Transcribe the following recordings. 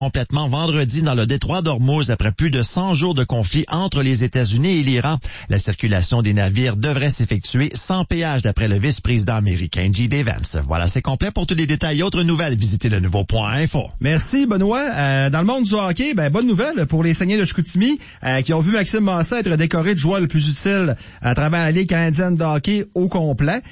complètement vendredi dans le détroit d'Ormuz après plus de 100 jours de conflit entre les États-Unis et l'Iran. La circulation des navires devrait s'effectuer sans péage d'après le vice-président américain J.D. Vance. Voilà, c'est complet. Pour tous les détails et autres nouvelles, visitez le nouveau.info. Merci, Benoît. Dans le monde du hockey, bonne nouvelle pour les Saguenay de Chicoutimi qui ont vu Maxime Massé être décoré de joueur le plus utile à travers la Ligue canadienne de hockey au complet.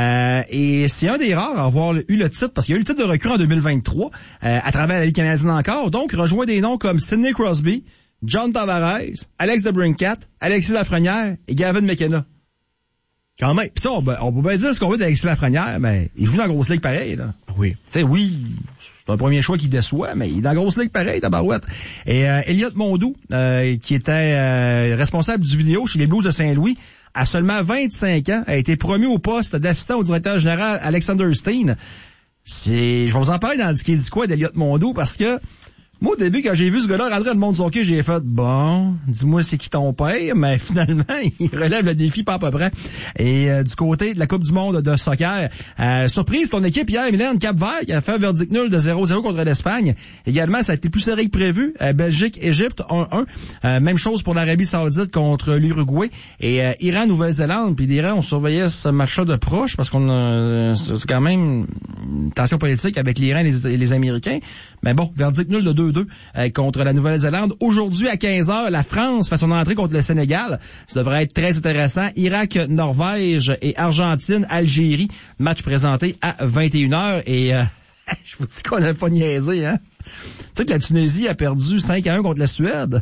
Et c'est un des rares à avoir eu le titre, parce qu'il y a eu le titre de recrue en 2023 à travers la Ligue canadienne encore. Donc, rejoint des noms comme Sidney Crosby, John Tavares, Alex DeBrincat, Alexis Lafrenière et Gavin McKenna. Quand même. Pis ça, on peut bien dire ce qu'on veut d'Alexis Lafrenière, mais il joue dans la grosse ligue pareil, là. Oui. Tu sais, oui, c'est un premier choix qui déçoit, mais il est dans la grosse ligue pareil, tabarouette. Et Elliott Mondou, qui était responsable du vidéo chez les Blues de Saint-Louis, à seulement 25 ans, a été promu au poste d'assistant au directeur général Alexander Steen. Je vais vous en parler dans le dit quoi d'Elliott Mondou, parce que moi, au début, quand j'ai vu ce gars-là rentrer dans le monde du hockey, j'ai fait, bon, dis-moi c'est qui ton père, mais finalement, il relève le défi pas à peu près. Et du côté de la Coupe du monde de soccer, surprise, ton équipe hier, Mylène, Cap-Vert, qui a fait un verdict nul de 0-0 contre l'Espagne. Également, ça a été plus serré que prévu. Belgique, Égypte, 1-1. Même chose pour l'Arabie Saoudite contre l'Uruguay. Et Iran, Nouvelle-Zélande. Puis l'Iran, on surveillait ce match-là de proche, parce qu'on c'est quand même une tension politique avec l'Iran et les Américains. Mais bon, verdict nul de 2-2 contre la Nouvelle-Zélande. Aujourd'hui, à 15h, la France fait son entrée contre le Sénégal. Ça devrait être très intéressant. Irak, Norvège et Argentine, Algérie. Match présenté à 21h. Et je vous dis qu'on n'a pas niaisé, hein? Tu sais que la Tunisie a perdu 5-1 contre la Suède.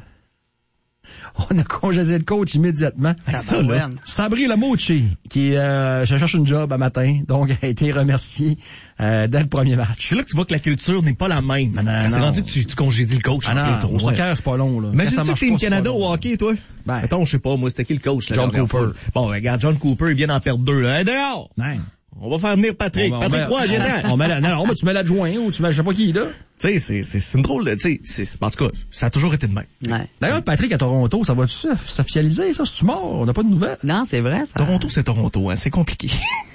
On a congédié le coach immédiatement. Sabri Lamouchi, qui je cherche une job à matin, donc a été remercié dès le premier match. C'est là que tu vois que la culture n'est pas la même. C'est rendu que tu congédies le coach. Au soccer, c'est pas long, là. Mais tu sais que t'es une Canada au hockey, toi? Attends, je sais pas, moi, c'était qui le coach? John Cooper. Bon, regarde, John Cooper, il vient d'en perdre 2, là. Dehors! On va faire venir Patrick. Patrick Roy, viens-t'en. Non, mais tu mets l'adjoint ou tu mets, je sais pas qui, là. Tu sais, c'est une drôle, tu sais, en tout cas, ça a toujours été de même. Ouais. D'ailleurs, Patrick à Toronto, ça va-tu s'officialiser, ça? C'est-tu mort? On n'a pas de nouvelles? Non, c'est vrai, ça. Toronto, c'est Toronto, hein. C'est compliqué.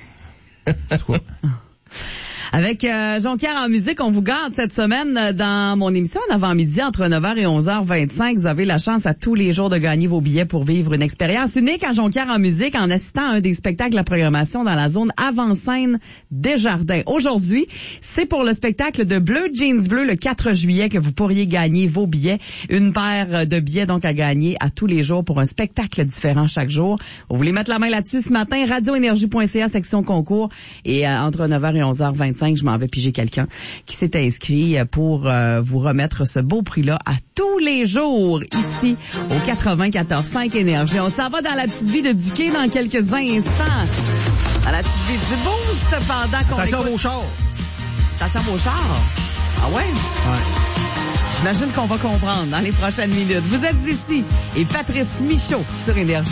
Quoi? Avec Jonquière en musique, on vous garde cette semaine dans mon émission en avant-midi entre 9h et 11h25. Vous avez la chance à tous les jours de gagner vos billets pour vivre une expérience unique à Jonquière en musique en assistant à un des spectacles de la programmation dans la zone avant-scène Desjardins. Aujourd'hui, c'est pour le spectacle de Bleu Jeans Bleu le 4 juillet que vous pourriez gagner vos billets. Une paire de billets donc à gagner à tous les jours pour un spectacle différent chaque jour. Vous voulez mettre la main là-dessus ce matin, radioénergie.ca, section concours. Et entre 9h et 11h25, je m'en vais piger quelqu'un qui s'est inscrit pour vous remettre ce beau prix-là à tous les jours ici au 94.5 Énergie. On s'en va dans la petite vie de Dicky dans quelques instants. Dans la petite vie du boost pendant qu'on Attention écoute... vos chars. Attention vos chars. Ah ouais? Ouais. J'imagine qu'on va comprendre dans les prochaines minutes. Vous êtes ici et Patrice Michaud sur Énergie.